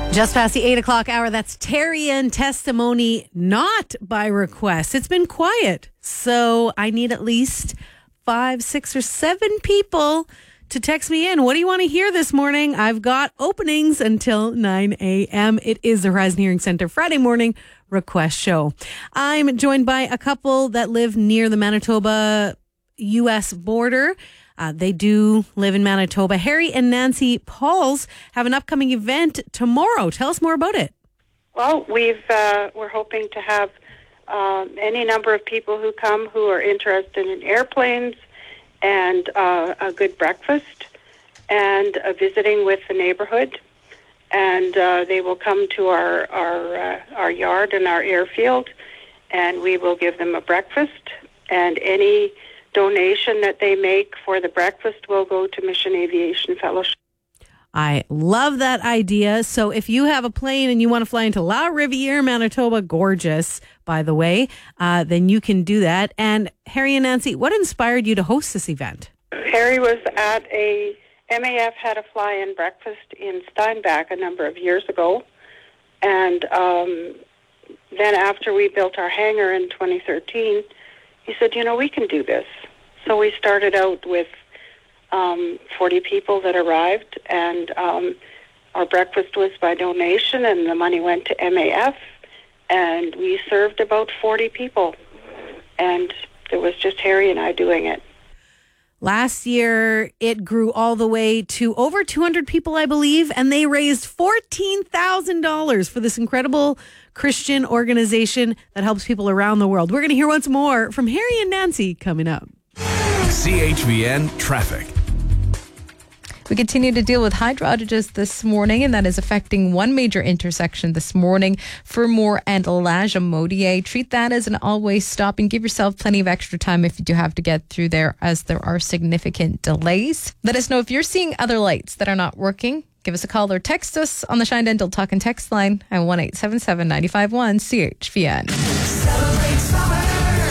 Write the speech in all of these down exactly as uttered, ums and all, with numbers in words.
Just past the eight o'clock hour, that's Terrian testimony, not by request. It's been quiet, so I need at least five, six, or seven people to text me in. What do you want to hear this morning? I've got openings until nine a.m. It is the Horizon Hearing Center Friday morning request show. I'm joined by a couple that live near the Manitoba U S border. Uh, they do live in Manitoba. Harry and Nancy Pauls have an upcoming event tomorrow. Tell us more about it. Well, we've uh, we're hoping to have uh, any number of people who come who are interested in airplanes and uh, a good breakfast and uh, visiting with the neighborhood. And uh, they will come to our our uh, our yard and our airfield, and we will give them a breakfast, and any donation that they make for the breakfast will go to Mission Aviation Fellowship. I love that idea. So if you have a plane and you want to fly into La Riviere, Manitoba, gorgeous, by the way, uh, then you can do that. And Harry and Nancy, what inspired you to host this event? Harry was at a, M A F had a fly-in breakfast in Steinbach a number of years ago. And um, then after we built our hangar in twenty thirteen, he said, you know, we can do this. So we started out with um, forty people that arrived, and um, our breakfast was by donation, and the money went to M A F, and we served about forty people. And it was just Harry and I doing it. Last year, it grew all the way to over two hundred people, I believe, and they raised fourteen thousand dollars for this incredible Christian organization that helps people around the world. We're going to hear once more from Harry and Nancy coming up. C H V N Traffic. We continue to deal with hydro outages this morning, and that is affecting one major intersection this morning, Fermor and Lagimodiere. Treat that as an always stop and give yourself plenty of extra time if you do have to get through there, as there are significant delays. Let us know if you're seeing other lights that are not working. Give us a call or text us on the Shine Dental Talk and Text line at one eight seven seven, nine five one, C H V N. Celebrate summer.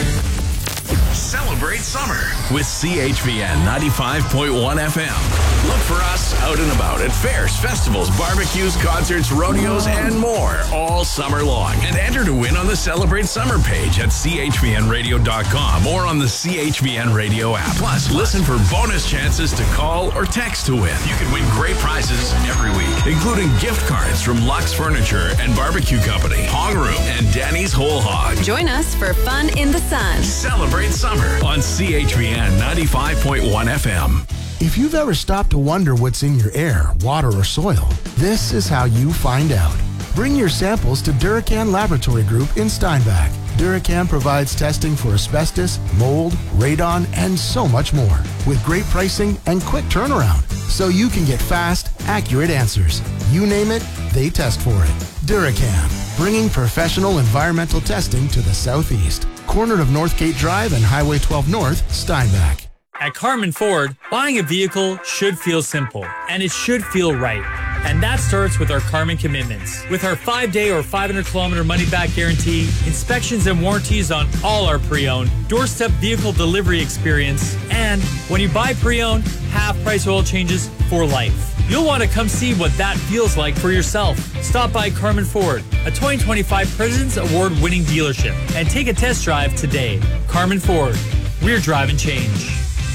Celebrate summer with C H V N ninety-five point one F M. Look for us out and about at fairs, festivals, barbecues, concerts, rodeos, and more all summer long. And enter to win on the Celebrate Summer page at c h v n radio dot com or on the C H V N Radio app. Plus, listen for bonus chances to call or text to win. You can win great prizes every week, including gift cards from Lux Furniture and Barbecue Company, Hog Room, and Danny's Whole Hog. Join us for fun in the sun. Celebrate summer on C H V N ninety-five point one F M. If you've ever stopped to wonder what's in your air, water, or soil, this is how you find out. Bring your samples to Duracan Laboratory Group in Steinbach. Duracan provides testing for asbestos, mold, radon, and so much more, with great pricing and quick turnaround, so you can get fast, accurate answers. You name it, they test for it. Duracan, bringing professional environmental testing to the Southeast. Corner of Northgate Drive and Highway twelve North, Steinbach. At Carman Ford, buying a vehicle should feel simple, and it should feel right. And that starts with our Carman commitments. With our five-day or five hundred kilometer money-back guarantee, inspections and warranties on all our pre-owned, doorstep vehicle delivery experience, and when you buy pre-owned, half-price oil changes for life. You'll want to come see what that feels like for yourself. Stop by Carman Ford, a twenty twenty-five President's Award-winning dealership, and take a test drive today. Carman Ford, we're driving change.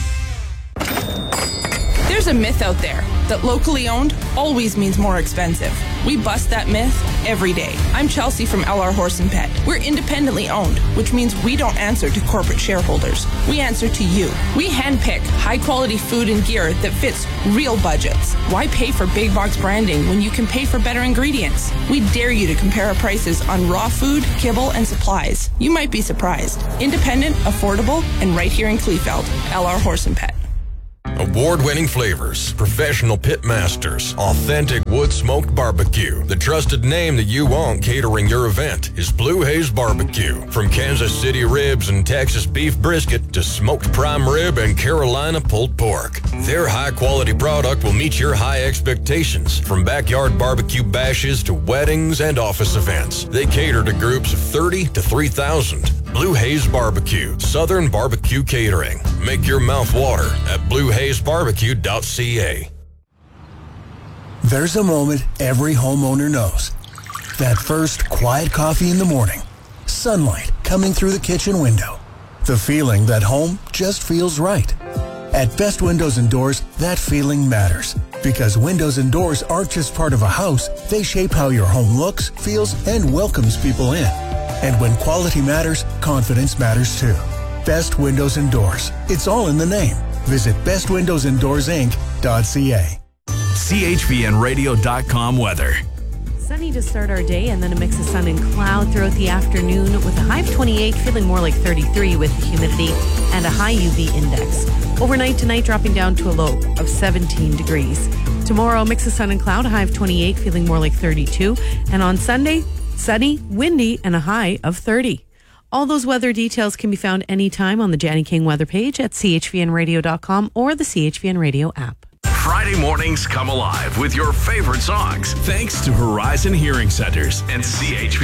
There's a myth out there that locally owned always means more expensive. We bust that myth every day. I'm Chelsea from L R Horse and Pet. We're independently owned, which means we don't answer to corporate shareholders. We answer to you. We handpick high-quality food and gear that fits real budgets. Why pay for big box branding when you can pay for better ingredients? We dare you to compare our prices on raw food, kibble, and supplies. You might be surprised. Independent, affordable, and right here in Kleefeld. L R Horse and Pet. Award-winning flavors, professional pit masters, authentic wood-smoked barbecue. The trusted name that you want catering your event is Blue Haze Barbecue. From Kansas City ribs and Texas beef brisket to smoked prime rib and Carolina pulled pork. Their high-quality product will meet your high expectations. From backyard barbecue bashes to weddings and office events, they cater to groups of thirty to three thousand. Blue Haze Barbecue, Southern Barbecue Catering. Make your mouth water at blue haze barbecue dot c a. There's a moment every homeowner knows. That first quiet coffee in the morning. Sunlight coming through the kitchen window. The feeling that home just feels right. At Best Windows and Doors, that feeling matters. Because windows and doors aren't just part of a house, they shape how your home looks, feels, and welcomes people in. And when quality matters, confidence matters too. Best Windows and Doors. It's all in the name. Visit best windows and doors inc dot c a. C H V N radio dot com weather. Sunny to start our day, and then a mix of sun and cloud throughout the afternoon with a high of twenty-eight, feeling more like thirty-three with humidity and a high U V index. Overnight tonight, dropping down to a low of seventeen degrees. Tomorrow, a mix of sun and cloud, a high of twenty-eight, feeling more like thirty-two. And on Sunday, sunny, windy, and a high of thirty. All those weather details can be found anytime on the Janny King weather page at c h v n radio dot com or the C H V N Radio app. Friday mornings come alive with your favorite songs. Thanks to Horizon Hearing Centers and C H V